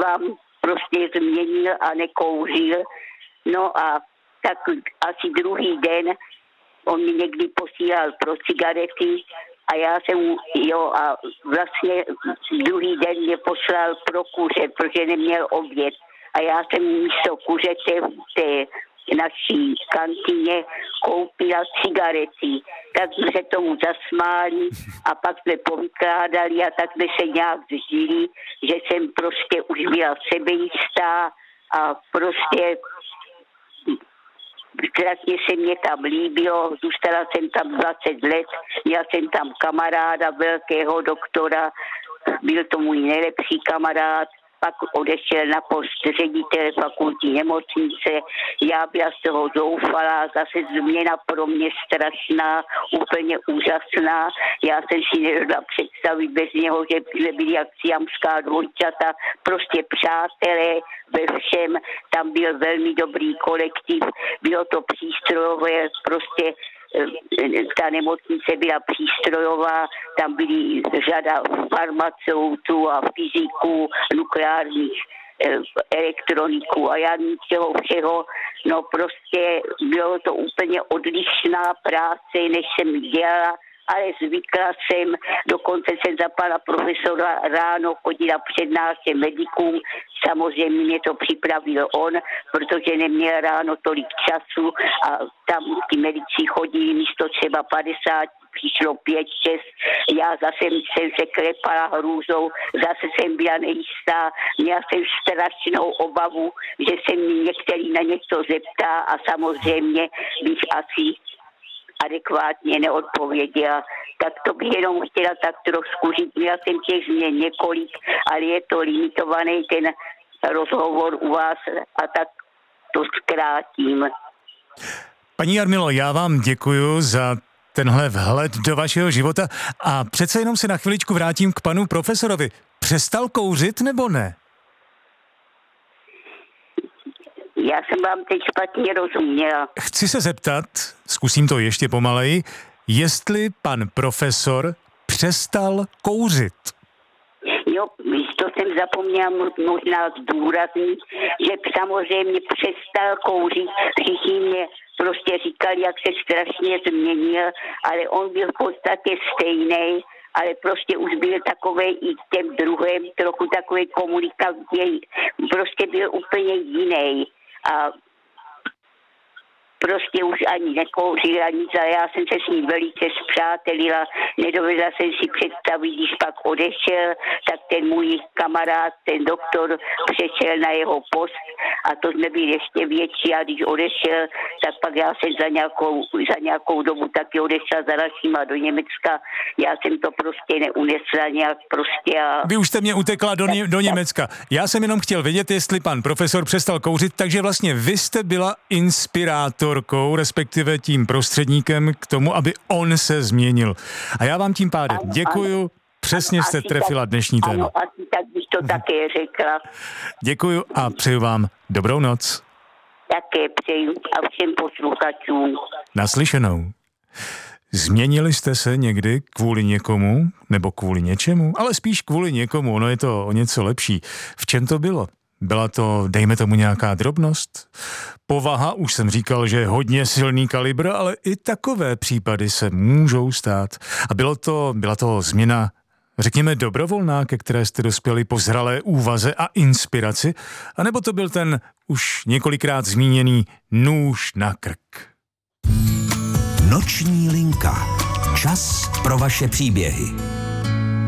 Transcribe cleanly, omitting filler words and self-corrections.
vám prostě změnil a nekouřil. No a tak asi druhý den on mi někdy posílal pro cigarety a já jsem, a vlastně druhý den mě poslal pro kuře, protože neměl oběd. A já jsem místo kuřete v té naší kantýně koupila cigarety. Tak jsme se tomu zasmáli a pak jsme povykládali a tak jsme se nějak zžili, že jsem prostě už byla sebejistá a prostě strašně se mě tam líbilo, zůstala jsem tam 20 let, měla jsem tam kamaráda, velkého doktora, byl to můj nejlepší kamarád, pak odešel na post ředitele fakultní nemocnice, já byla z toho zoufalá, zase změna pro mě strašná, úplně úžasná, já jsem si nedovedla představit bez něho, že byli jak siamská dvojčata, prostě přátelé ve všem, tam byl velmi dobrý kolektiv, bylo to přístrojové, prostě ta nemocnice byla přístrojová, tam byly řada farmaceutů a fyziků, nukleárních elektroniků a já ničeho všeho, no prostě bylo to úplně odlišná práce, než jsem dělala, ale zvykla jsem, dokonce jsem za pana profesora ráno chodila přednášet medikům, samozřejmě mě to připravil on, protože neměl ráno tolik času a tam ty medici chodili místo třeba 50, přišlo 5, 6, já zase jsem se klepala hrůzou, zase jsem byla nejistá, měla jsem strašnou obavu, že se mi některý na něco zeptá a samozřejmě bych asi adekvátně neodpověděla. Tak to bych jenom chtěla tak trošku říct. Měla jsem těch změn několik, ale je to limitovaný ten rozhovor u vás a tak to zkrátím. Paní Jarmilo, já vám děkuju za tenhle vhled do vašeho života a přece jenom se na chviličku vrátím k panu profesorovi. Přestal kouřit nebo ne? Já jsem vám teď špatně rozuměla. Chci se zeptat, zkusím to ještě pomaleji, jestli pan profesor přestal kouřit. Jo, to jsem zapomněla možná zdůraznit, že samozřejmě přestal kouřit. Všichni mě prostě říkali, jak se strašně změnil, ale on byl v podstatě stejný, ale prostě už byl takovej i k těm druhým, trochu takovej komunikativní, prostě byl úplně jiný. A prostě už ani nekouřil, ani ale já jsem se s ním velice spřátelila, nedovedla jsem si představit, když pak odešel, tak ten můj kamarád, ten doktor, přešel na jeho post a to jsme byli ještě větší a když odešel, tak pak já jsem za nějakou dobu taky odešla za našima do Německa, já jsem to prostě neunesla nějak prostě a... Vy už jste mě utekla do Německa. Já jsem jenom chtěl vědět, jestli pan profesor přestal kouřit, takže vlastně vy jste byla inspirátorkou, respektive tím prostředníkem k tomu, aby on se změnil. A já vám tím pádem děkuju, přesně jste trefila dnešní téma. Ano, asi tak bych to také řekla. Děkuju a přeju vám dobrou noc. Také přeju a všem posluchačům. Naslyšenou. Změnili jste se někdy kvůli někomu, nebo kvůli něčemu, ale spíš kvůli někomu, ono je to o něco lepší. V čem to bylo? Byla to, dejme tomu, nějaká drobnost? Povaha, už jsem říkal, že je hodně silný kalibr, ale i takové případy se můžou stát. A byla to změna, řekněme, dobrovolná, ke které jste dospěli po zralé úvaze a inspiraci? A nebo to byl ten už několikrát zmíněný nůž na krk? Noční linka. Čas pro vaše příběhy.